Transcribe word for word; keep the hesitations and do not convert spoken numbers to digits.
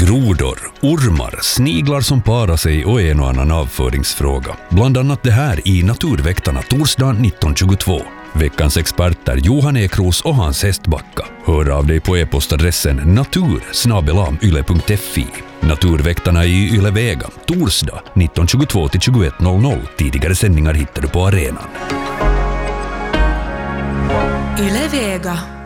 Grodor, ormar, sniglar som parar sig och en och annan avföringsfråga. Bland annat det här i Naturväktarna torsdag nitton tjugotvå. Veckans experter Johan Ekros och Hans Hästbacka. Hör av dig på e-postadressen natur snabel-a yle punkt fi. Naturväktarna i Yle Vega, torsdag nitton tjugotvå till tjugoett noll noll. Tidigare sändningar hittar du på arenan. Yle Vega.